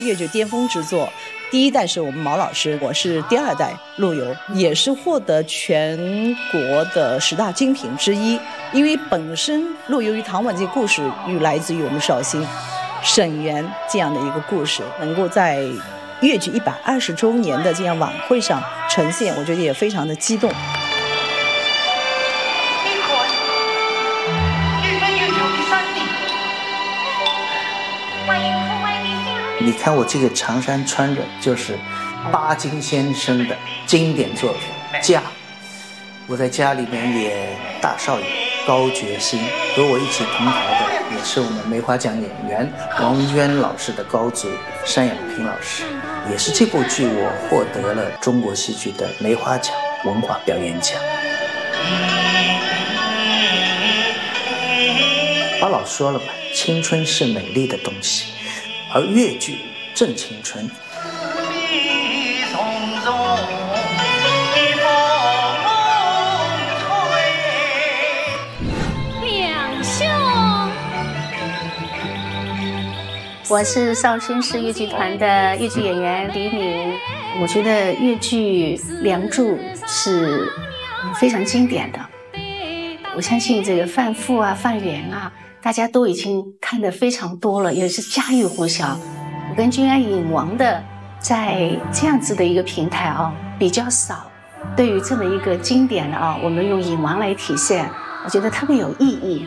粤剧巅峰之作。第一代是我们毛老师，我是第二代陆游，也是获得全国的10大精品之一。因为本身陆游与唐婉这故事来自于我们绍兴沈园这样的一个故事，能够在粤剧120周年的这样晚会上呈现，我觉得也非常的激动。 你看我这个长衫穿着就是巴金先生的经典作品《家》，我在家里面演大少爷高觉新，和我一起同台的也是我们梅花奖演员王娟老师的高祖单养平老师，也是这部剧我获得了中国戏剧的梅花奖文化表演奖。我老说了吧，青春是美丽的东西，而粤剧正青春。 两兄， 我是绍兴市粤剧团的粤剧演员李敏。我觉得粤剧《梁祝》是非常经典的，我相信这个范富啊、范源啊，大家都已经看得非常多了，也是家喻户晓。我跟君安影王的在这样子的一个平台啊比较少，对于这么一个经典的我们用影王来体现，我觉得特别有意义。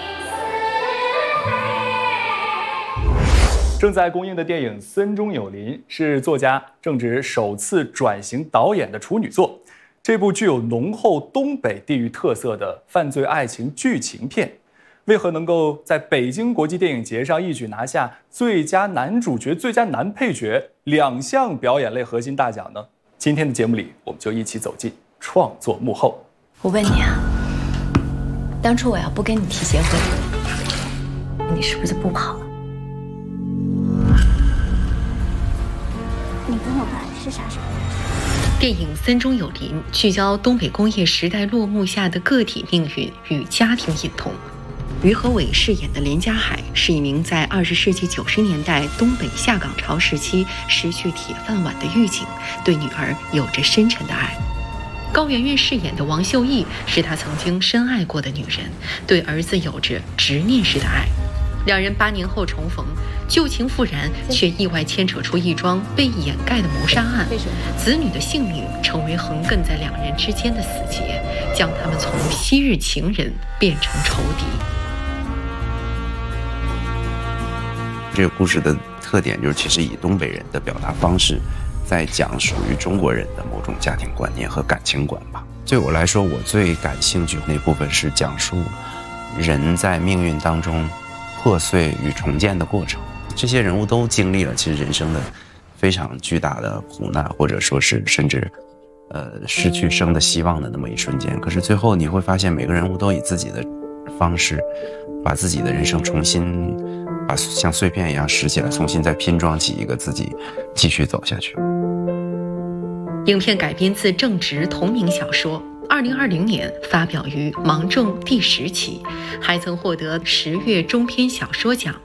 正在公映的电影《森中有林》是作家郑执首次转型导演的处女作。这部具有浓厚东北地域特色的犯罪爱情剧情片，为何能够在北京国际电影节上一举拿下最佳男主角、最佳男配角2项表演类核心大奖呢？今天的节目里，我们就一起走进创作幕后。 我问你啊，当初我要不跟你提结婚，你是不是不跑了？ 你跟我爸是啥时候？ 电影《森中有林》聚焦东北工业时代落幕下的个体命运与家庭隐痛。于和伟饰演的连家海是一名在20世纪90年代东北下岗潮时期失去铁饭碗的狱警，对女儿有着深沉的爱。高圆圆饰演的王秀义是他曾经深爱过的女人，对儿子有着执念式的爱。两人8年后重逢，旧情复燃，却意外牵扯出一桩被掩盖的谋杀案，子女的性命成为横亘在两人之间的死结，将他们从昔日情人变成仇敌。 这个故事的特点就是，其实以东北人的表达方式，在讲属于中国人的某种家庭观念和感情观吧。对我来说，我最感兴趣的那部分是讲述人在命运当中破碎与重建的过程。这些人物都经历了其实人生的非常巨大的苦难，或者说是甚至失去生的希望的那么一瞬间。可是最后你会发现，每个人物都以自己的方式把自己的人生重新把像碎片一样拾起来，重新再拼装起一个自己，继续走下去。 影片改编自郑执同名小说，2020年发表于芒种第10期，还曾获得10月中篇小说奖。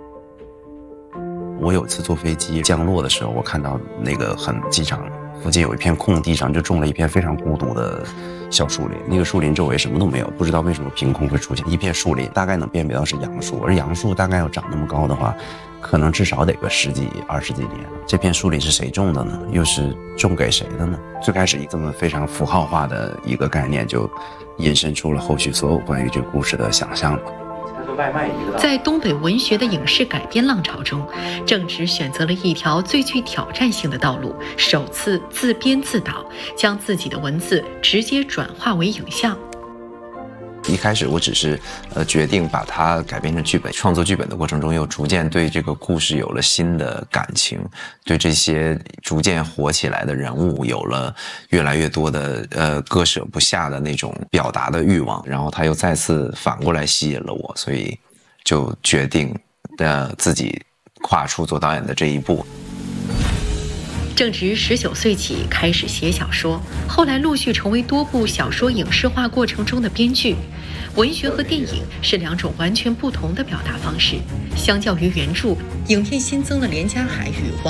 我有次坐飞机降落的时候，我看到那个机场附近有一片空地上就种了一片非常孤独的小树林，那个树林周围什么都没有，不知道为什么凭空会出现一片树林，大概能辨别到是杨树，而杨树大概要长那么高的话，可能至少得个10几20几年。这片树林是谁种的呢？又是种给谁的呢？最开始这么非常符号化的一个概念，就引申出了后续所有关于这个故事的想象。 在东北文学的影视改编浪潮中，郑执选择了一条最具挑战性的道路，首次自编自导，将自己的文字直接转化为影像。 一开始我只是决定把它改编成剧本，创作剧本的过程中又逐渐对这个故事有了新的感情，对这些逐渐活起来的人物有了越来越多的割舍不下的那种表达的欲望，然后他又再次反过来吸引了我，所以就决定自己跨出做导演的这一步。 郑执19岁起开始写小说，后来陆续成为多部小说影视化过程中的编剧。文学和电影是2种完全不同的表达方式。相较于原著，影片新增了连家海与王